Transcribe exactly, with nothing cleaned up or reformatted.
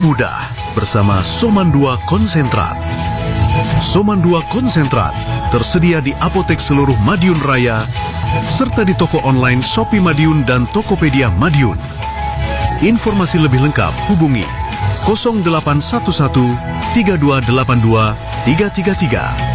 Mudah bersama Soman dua Konsentrat. Soman dua Konsentrat tersedia di apotek seluruh Madiun Raya serta di toko online Shopee Madiun dan Tokopedia Madiun. Informasi lebih lengkap hubungi nol delapan satu satu tiga dua delapan dua tiga tiga tiga.